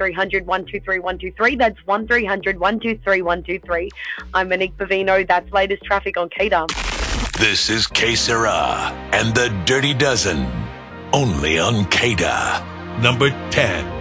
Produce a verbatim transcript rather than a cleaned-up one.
three hundred, one two three, one two three. That's one three hundred, one two three, one two three. I'm Monique Bavino. That's latest traffic on K D A. This is K Sarah and the Dirty Dozen. Only on K D A. Number ten.